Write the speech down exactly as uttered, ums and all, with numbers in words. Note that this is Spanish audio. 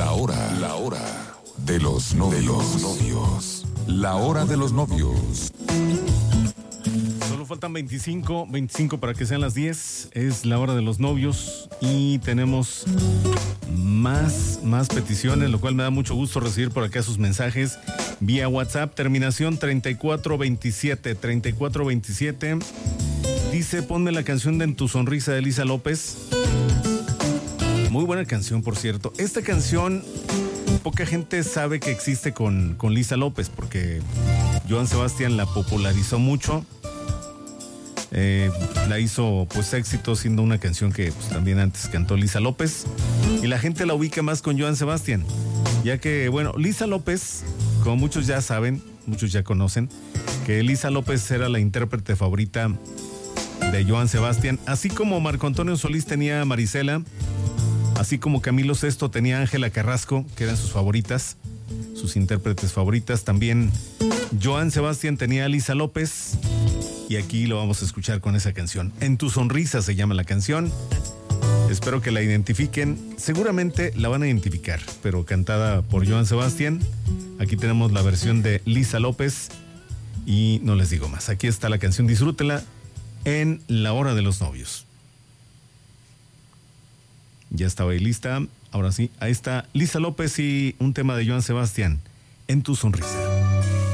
La hora, la hora de los novios. De los novios. La hora de los novios. Solo faltan veinticinco, veinticinco para que sean las diez. Es la hora de los novios y tenemos más, más peticiones, lo cual me da mucho gusto recibir por acá sus mensajes vía WhatsApp. Terminación treinta y cuatro veintisiete, treinta y cuatro veintisiete. Dice, ponme la canción de En tu sonrisa de Lisa López. Muy buena canción, por cierto. Esta canción, poca gente sabe que existe con, con Lisa López, porque Joan Sebastián la popularizó mucho. Eh, la hizo pues éxito siendo una canción que pues, también antes cantó Lisa López. Y la gente la ubica más con Joan Sebastián. Ya que, bueno, Lisa López, como muchos ya saben, muchos ya conocen, que Lisa López era la intérprete favorita de Joan Sebastián. Así como Marco Antonio Solís tenía a Marisela, así como Camilo Sesto tenía a Ángela Carrasco, que eran sus favoritas, sus intérpretes favoritas. También Joan Sebastián tenía a Lisa López, y aquí lo vamos a escuchar con esa canción. En tu sonrisa se llama la canción. Espero que la identifiquen. Seguramente la van a identificar, pero cantada por Joan Sebastián. Aquí tenemos la versión de Lisa López y no les digo más. Aquí está la canción, disfrútenla en La Hora de los Novios. Ya estaba ahí lista. Ahora sí, ahí está Lisa López y un tema de Joan Sebastián, En tu sonrisa.